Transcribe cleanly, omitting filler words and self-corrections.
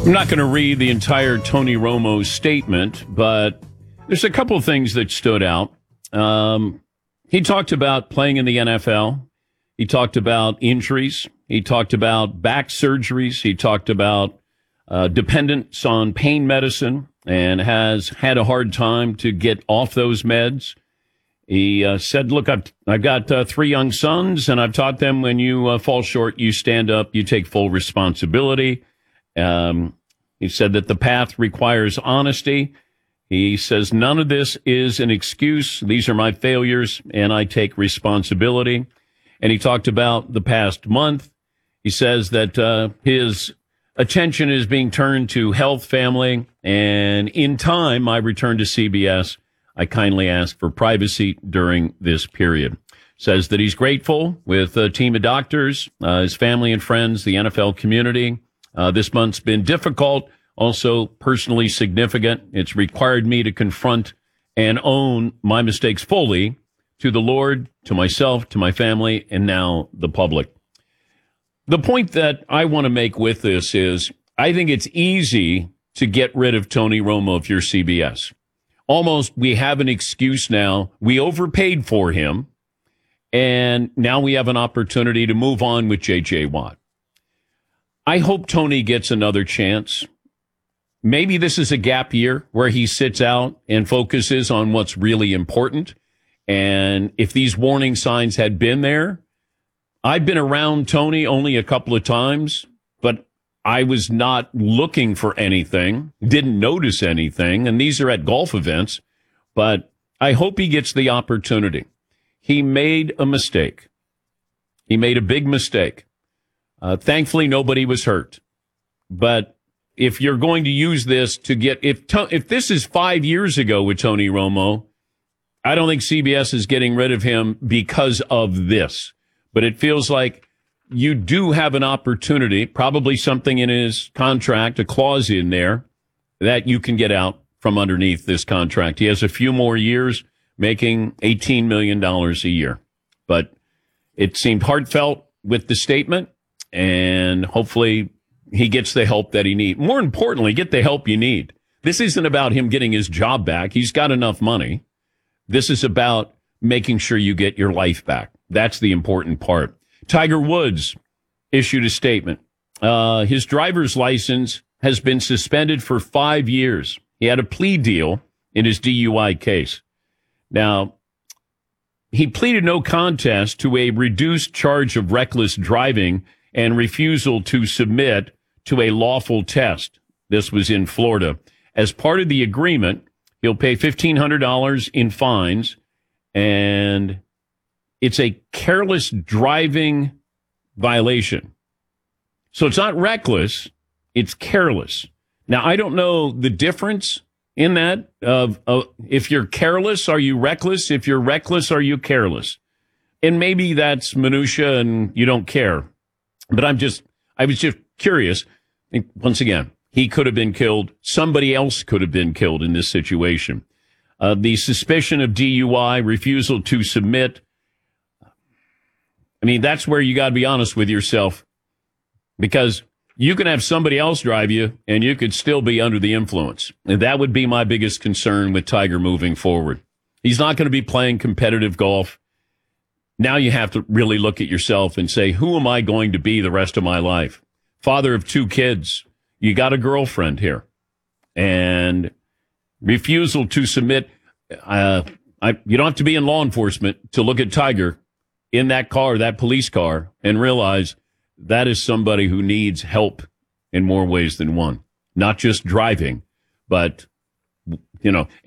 I'm not going to read the entire Tony Romo statement, but there's a couple of things that stood out. He talked about playing in the NFL. He talked about injuries. He talked about back surgeries. He talked about dependence on pain medicine and has had a hard time to get off those meds. He said, look, I've got 3 young sons, and I've taught them when you fall short, you stand up, you take full responsibility. He said that the path requires honesty. He says, none of this is an excuse. These are my failures, and I take responsibility. And he talked about the past month. He says that his attention is being turned to health, family, and in time, I return to CBS. I kindly ask for privacy during this period. Says that he's grateful with a team of doctors, his family and friends, the NFL community. This month's been difficult, also personally significant. It's required me to confront and own my mistakes fully to the Lord, to myself, to my family, and now the public. The point that I want to make with this is I think it's easy to get rid of Tony Romo if you're CBS. Almost we have an excuse now. We overpaid for him, and now we have an opportunity to move on with J.J. Watt. I hope Tony gets another chance. Maybe this is a gap year where he sits out and focuses on what's really important. And if these warning signs had been there, I've been around Tony only a couple of times, but I was not looking for anything, didn't notice anything, and these are at golf events, but I hope he gets the opportunity. He made a mistake. He made a big mistake. Thankfully, nobody was hurt. But if you're going to use this to get, if this is 5 years ago with Tony Romo, I don't think CBS is getting rid of him because of this. But it feels like you do have an opportunity, probably something in his contract, a clause in there, that you can get out from underneath this contract. He has a few more years making $18 million a year. But it seemed heartfelt with the statement, and hopefully he gets the help that he needs. More importantly, get the help you need. This isn't about him getting his job back. He's got enough money. This is about making sure you get your life back. That's the important part. Tiger Woods issued a statement. His driver's license has been suspended for 5 years. He had a plea deal in his DUI case. Now, he pleaded no contest to a reduced charge of reckless driving and refusal to submit to a lawful test. This was in Florida. As part of the agreement, he'll pay $1,500 in fines, and it's a careless driving violation. So it's not reckless, it's careless. Now, I don't know the difference in that of if you're careless, are you reckless? If you're reckless, are you careless? And maybe that's minutia and you don't care. But I was just curious. Once again, he could have been killed. Somebody else could have been killed in this situation. The suspicion of DUI, refusal to submit. I mean, that's where you got to be honest with yourself, because you can have somebody else drive you and you could still be under the influence. And that would be my biggest concern with Tiger moving forward. He's not going to be playing competitive golf. Now you have to really look at yourself and say, who am I going to be the rest of my life? Father of 2 kids. You got a girlfriend here. And refusal to submit. You don't have to be in law enforcement to look at Tiger in that car, that police car, and realize that is somebody who needs help in more ways than one. Not just driving, but,